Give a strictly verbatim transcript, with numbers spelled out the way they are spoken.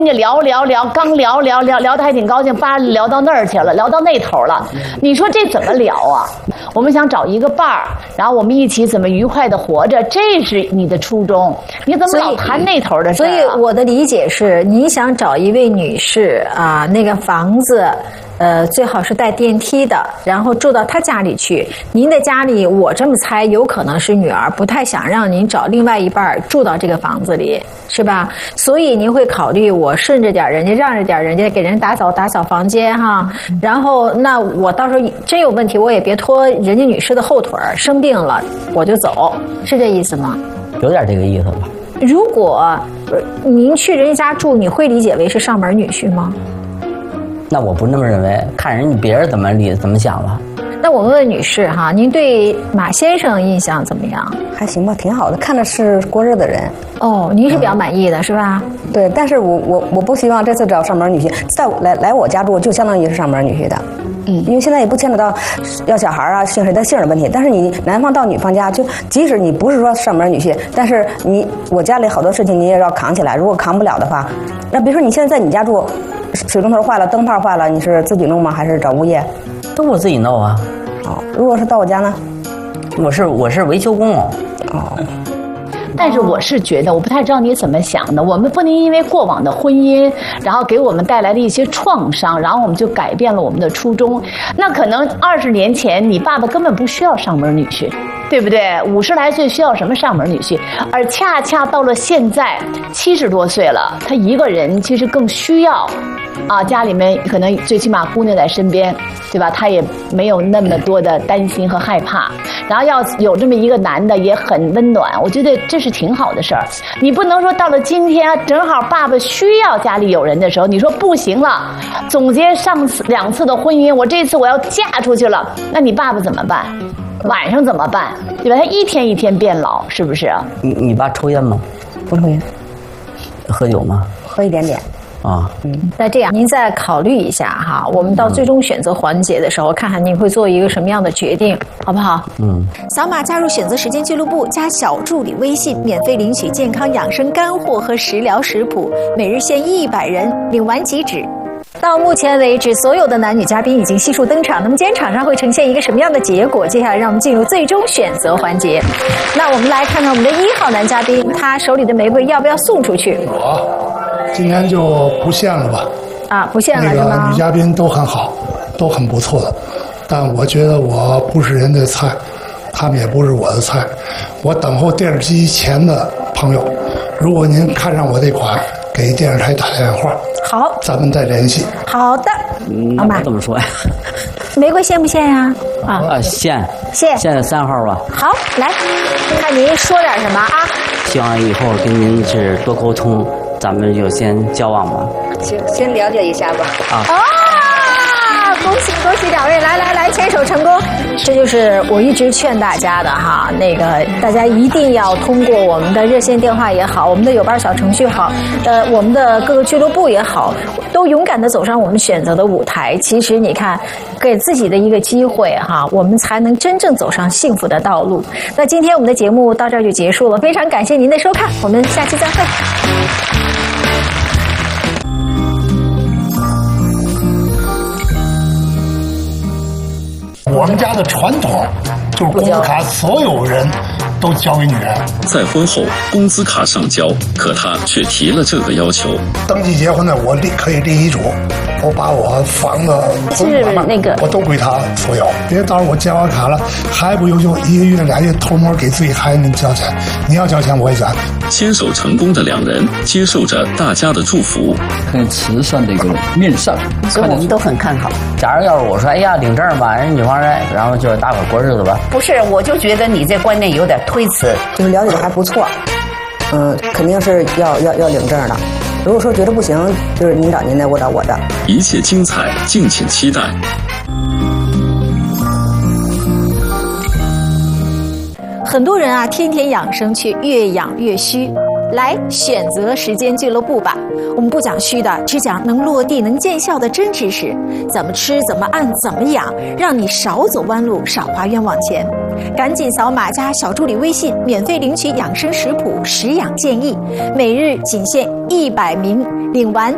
你聊聊聊，刚聊聊聊聊得还挺高兴，叭聊到那儿去了，聊到那头了。你说这怎么聊啊？我们想找一个伴儿，然后我们一起怎么愉快的活着，这是你的初衷。你怎么老谈那头的事儿啊？ 所以我的理解是，你想找一位女士啊，那个房子。呃，最好是带电梯的，然后住到她家里去。您的家里，我这么猜，有可能是女儿不太想让您找另外一半住到这个房子里，是吧？所以您会考虑我顺着点人家，让着点人家，给人打扫打扫房间哈。然后那我到时候真有问题，我也别拖人家女士的后腿，生病了我就走，是这意思吗？ 有点这个意思吧。 如果您去人家家住，你会理解为是上门女婿吗？ 那我不那么认为，看人别人怎么理怎么想了。 那我问问女士哈，您对马先生印象怎么样？ 还行吧，挺好的，看着是过日子的人。 哦，您是比较满意的、嗯、是吧？ 对，但是我我我不希望这次找上门女婿，在来来我家住就相当于是上门女婿的。嗯，因为现在也不牵扯到要小孩啊、姓谁的姓的问题。但是你男方到女方家，就即使你不是说上门女婿，但是你我家里好多事情你也要扛起来。如果扛不了的话，那比如说你现在在你家住。水龙头坏了，灯泡坏了，你是自己弄吗？还是找物业？ 都我自己弄啊。 哦，如果是到我家呢？ 我是我是维修工哦。 哦。 但是我是觉得，我不太知道你怎么想的。我们不能因为过往的婚姻，然后给我们带来了一些创伤，然后我们就改变了我们的初衷。那可能二十年前，你爸爸根本不需要上门女婿，对不对？五十来岁需要什么上门女婿？而恰恰到了现在，七十多岁了，他一个人其实更需要。啊，家里面可能最起码姑娘在身边，对吧？他也没有那么多的担心和害怕。然后要有这么一个男的也很温暖，我觉得这是挺好的事儿。你不能说到了今天，正好爸爸需要家里有人的时候，你说不行了。总结上次两次的婚姻，我这次我要嫁出去了，那你爸爸怎么办？晚上怎么办？对吧？他一天一天变老，是不是？ 你你爸抽烟吗？ 不抽烟。 喝酒吗？ 喝一点点。 啊， 嗯，那这样您再考虑一下哈，我们到最终选择环节的时候，看看您会做一个什么样的决定，好不好？ 嗯， 扫码加入选择时间俱乐部，加小助理微信，免费领取健康养生干货和食疗食谱，每日限一百人，领完即止。到目前为止，所有的男女嘉宾已经悉数登场。那么今天场上会呈现一个什么样的结果？接下来让我们进入最终选择环节。那我们来看看我们的一号男嘉宾，他手里的玫瑰要不要送出去？ 我今天就不献了吧。 啊，不献了是吗？ 那个女嘉宾都很好，都很不错的，但我觉得我不是人的菜，他们也不是我的菜。我等候电视机前的朋友，如果您看上我这款，给电视台打电话。 好， 咱们再联系。 好的， 那我怎么说呀？ 玫瑰献不献呀？ 啊啊，献献献三号吧。 好，来看您说点什么啊？ 希望以后跟您是多沟通，咱们就先交往吧。 行，先了解一下吧。 啊。 啊！恭喜恭喜两位，来来来，牵手成功。这就是我一直劝大家的哈，那个大家一定要通过我们的热线电话也好，我们的有伴小程序好，呃，我们的各个俱乐部也好，都勇敢的走上我们选择的舞台。其实你看，给自己的一个机会哈，我们才能真正走上幸福的道路。那今天我们的节目到这儿就结束了，非常感谢您的收看，我们下期再会。 我们家的传统就是工资卡，所有人都交给女人。 在婚后，工资卡上交，可他却提了这个要求。 登记结婚呢，我立可以立遗嘱，我把我房子、 是那个我都归他所有。别到时候我交完卡了，还不优秀，一个月俩月偷摸给自己孩子们交钱。你要交钱，我也交。 牵手成功的两人，接受着大家的祝福。 看慈善的一个面上， 所以我们都很看好。 假如要是我说，哎呀，领证吧，人女方人，然后就大伙过日子吧。 不是，我就觉得你这观念有点推辞。 就是了解的还不错，嗯，肯定是要要要领证的。如果说觉得不行，就是您找您的，我找我的。 一切精彩，敬请期待。 很多人啊，天天养生，却越养越虚。来选择时间俱乐部吧，我们不讲虚的，只讲能落地能见效的真知识，怎么吃怎么按怎么养，让你少走弯路，少花冤枉钱。赶紧扫码加小助理微信，免费领取养生食谱、食养建议，每日仅限一百名，领完